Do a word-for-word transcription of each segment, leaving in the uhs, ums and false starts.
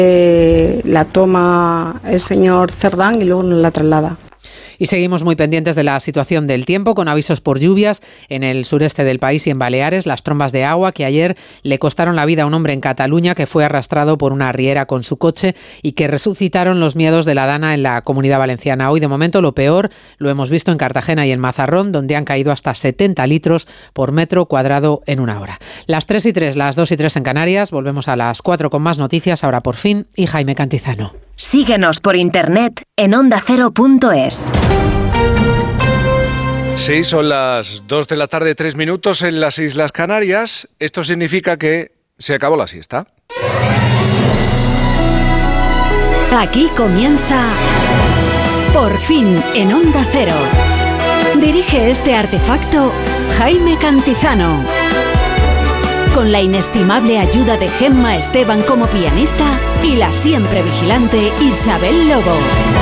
Eh, la toma el señor Cerdán y luego nos la traslada. Y seguimos muy pendientes de la situación del tiempo, con avisos por lluvias en el sureste del país y en Baleares, las trombas de agua que ayer le costaron la vida a un hombre en Cataluña que fue arrastrado por una riera con su coche y que resucitaron los miedos de la Dana en la Comunidad Valenciana. Hoy, de momento, lo peor lo hemos visto en Cartagena y en Mazarrón, donde han caído hasta setenta litros por metro cuadrado en una hora. Las tres y tres, las dos y tres en Canarias. Volvemos a las cuatro con más noticias, ahora por fin, y Jaime Cantizano. Síguenos por internet en onda cero punto es. Sí, son las dos de la tarde, tres minutos en las Islas Canarias. Esto significa que se acabó la siesta. Aquí comienza Por fin en Onda Cero. Dirige este artefacto Jaime Cantizano. Con la inestimable ayuda de Gemma Esteban como pianista y la siempre vigilante Isabel Lobo.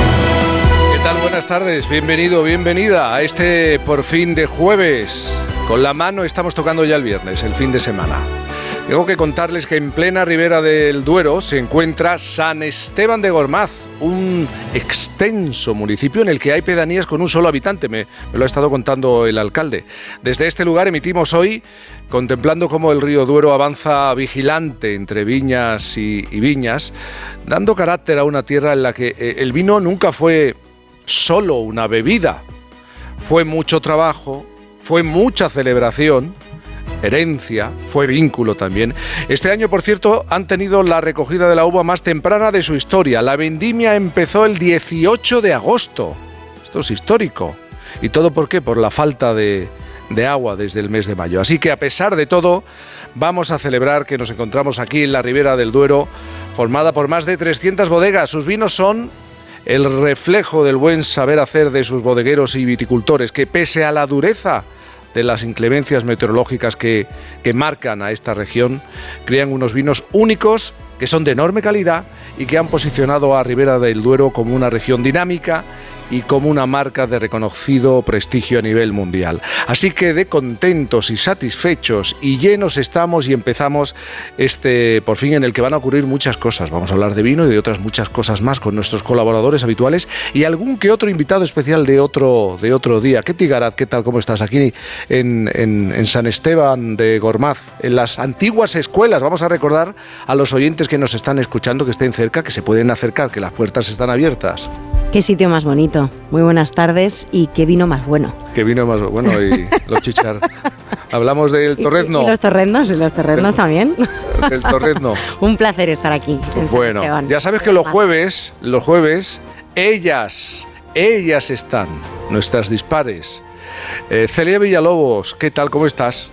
¿Qué tal? Buenas tardes, bienvenido, bienvenida a este Por fin de jueves. Con la mano estamos tocando ya el viernes, el fin de semana. Tengo que contarles que en plena ribera del Duero se encuentra San Esteban de Gormaz, un extenso municipio en el que hay pedanías con un solo habitante, me, me lo ha estado contando el alcalde. Desde este lugar emitimos hoy, contemplando cómo el río Duero avanza vigilante entre viñas y, y viñas, dando carácter a una tierra en la que eh, el vino nunca fue solo una bebida, fue mucho trabajo, fue mucha celebración, herencia, fue vínculo también. Este año, por cierto, han tenido la recogida de la uva más temprana de su historia. La vendimia empezó el dieciocho de agosto. Esto es histórico. ¿Y todo por qué? Por la falta de, de agua desde el mes de mayo. Así que, a pesar de todo, vamos a celebrar que nos encontramos aquí en la Ribera del Duero, formada por más de trescientas bodegas. Sus vinos son el reflejo del buen saber hacer de sus bodegueros y viticultores, que pese a la dureza de las inclemencias meteorológicas que, que marcan a esta región, crean unos vinos únicos que son de enorme calidad y que han posicionado a Ribera del Duero como una región dinámica y como una marca de reconocido prestigio a nivel mundial. Así que de contentos y satisfechos y llenos estamos y empezamos este Por fin, en el que van a ocurrir muchas cosas. Vamos a hablar de vino y de otras muchas cosas más con nuestros colaboradores habituales y algún que otro invitado especial de otro, de otro día. Ketty Garat, ¿qué tal? ¿Cómo estás? Aquí en, en, en San Esteban de Gormaz, en las antiguas escuelas. Vamos a recordar a los oyentes que nos están escuchando que estén cerca, que se pueden acercar, que las puertas están abiertas. Qué sitio más bonito. Muy buenas tardes y qué vino más bueno. Qué vino más bueno y los chichar. Hablamos del torrezno. Y, y los torreznos, y los torreznos también. El torrezno. Un placer estar aquí en San Bueno, Esteban. Ya sabes que los jueves, los jueves, ellas, ellas están, nuestras dispares. Eh, Celia Villalobos, ¿qué tal? ¿Cómo estás?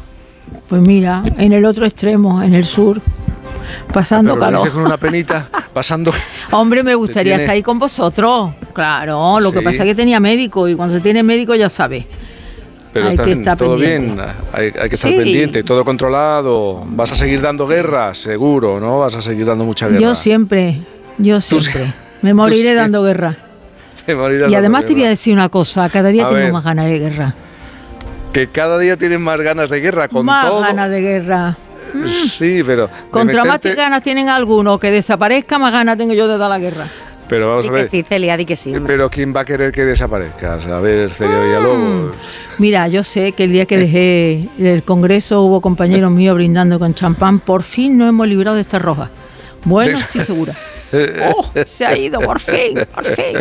Pues mira, en el otro extremo, en el sur, pasando Pero calor. Con una penita, pasando. Hombre, me gustaría tiene... estar ahí con vosotros. Claro, lo sí. que pasa es que tenía médico y cuando se tiene médico ya sabes. Pero hay está que bien, estar todo pendiente. bien, hay, hay que estar Sí. pendiente, todo controlado. Vas a seguir dando guerra, seguro, ¿no? Vas a seguir dando mucha guerra. Yo siempre, yo siempre. Me moriré sí. dando guerra. Te morirás Y además dando te voy a guerra. decir una cosa, cada día A tengo ver. más ganas de guerra. Que cada día tienen más ganas de guerra, con más todo. ganas de guerra. Sí, pero... de Contra meterte... más ganas tienen algunos que desaparezca, más ganas tengo yo de dar la guerra. Pero vamos Di a que ver. sí, Celia, di que sí. hombre. Pero ¿quién va a querer que desaparezcas? A ver, Celia Villalobos. Mira, yo sé que el día que dejé el Congreso hubo compañeros míos brindando con champán. Por fin nos hemos librado de esta roja. Bueno, De- estoy segura. ¡Oh! Se ha ido, por fin, por fin.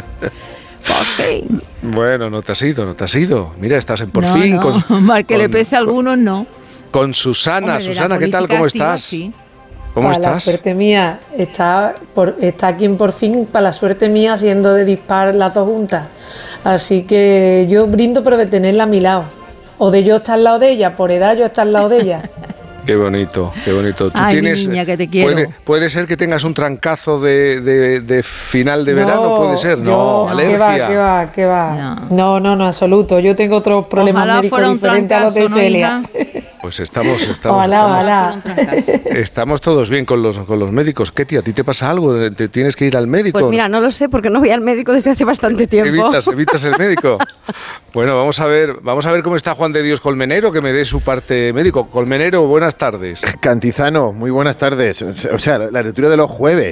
Por fin. Bueno, no te has ido, no te has ido. Mira, estás en Por No, fin no, con, mal que le con- pese a algunos, no. con Susana. Hombre, de la Susana, ¿qué tal? política ¿Cómo activa, estás? sí. ¿Cómo Para la estás? suerte mía, está, por, está aquí en Por fin, para la suerte mía, haciendo de dispar las dos juntas. Así que yo brindo por de tenerla a mi lado. O de yo estar al lado de ella, por edad yo estar al lado de ella. Qué bonito, qué bonito. Tú Ay, mi tienes, niña, que te quiero. Puede, puede ser que tengas un trancazo de, de, de final de verano, puede ser. No, yo- alergia. ¿Qué va, qué va, qué va? No. No, no, no, absoluto. Yo tengo otros problemas Ojalá médicos fuera un diferentes a los de trancazo, ¿no, Celia. hija? Pues estamos, estamos, Ojalá, estamos, ojalá. estamos todos bien con los, con los médicos. Ketty, ¿a ti te pasa algo? ¿Te tienes que ir al médico? Pues mira, no lo sé porque no voy al médico desde hace bastante tiempo. Evitas, evitas el médico. Bueno, vamos a ver, vamos a ver cómo está Juan de Dios Colmenero, que me dé su parte médico. Colmenero, buenas tardes. Cantizano, muy buenas tardes. O sea, la lectura de los jueves.